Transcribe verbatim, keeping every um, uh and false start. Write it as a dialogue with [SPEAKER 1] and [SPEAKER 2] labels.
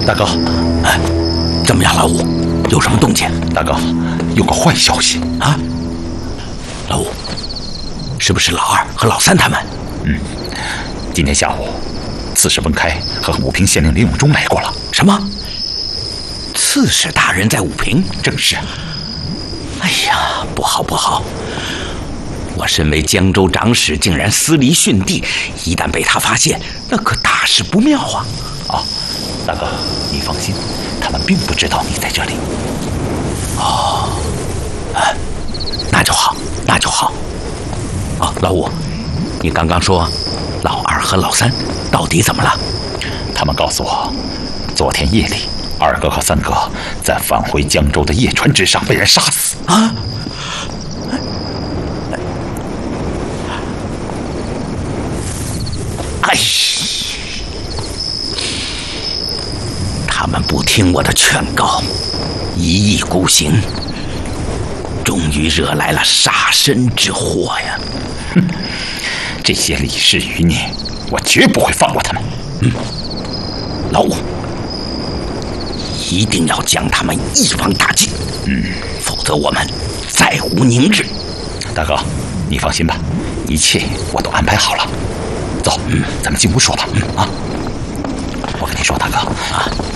[SPEAKER 1] 大哥，
[SPEAKER 2] 哎，怎么样，老五？有什么动静？
[SPEAKER 1] 大哥，有个坏消息
[SPEAKER 2] 啊！老五，是不是老二和老三他们？
[SPEAKER 1] 嗯，今天下午，刺史温开和武平县令林永忠来过了。
[SPEAKER 2] 什么？刺史大人在武平？
[SPEAKER 1] 正是。
[SPEAKER 2] 哎呀，不好不好！我身为江州长史，竟然私离训弟，一旦被他发现，那可大事不妙啊！
[SPEAKER 1] 啊，大哥，你放心，他们并不知道你在这里。
[SPEAKER 2] 哦，哎，那就好，那就好。哦，老五，你刚刚说老二和老三到底怎么了？
[SPEAKER 1] 他们告诉我，昨天夜里，二哥和三哥在返回江州的夜船之上被人杀死。
[SPEAKER 2] 啊！哎，他们不听我的劝告，一意孤行，终于惹来了杀身之祸呀！
[SPEAKER 1] 哼，这些李氏余孽，我绝不会放过他们。
[SPEAKER 2] 嗯，老五，一定要将他们一网打尽。
[SPEAKER 1] 嗯，
[SPEAKER 2] 否则我们再无宁日。
[SPEAKER 1] 大哥，你放心吧，一切我都安排好了。走，嗯，咱们进屋说吧。嗯啊，我跟你说，大哥啊。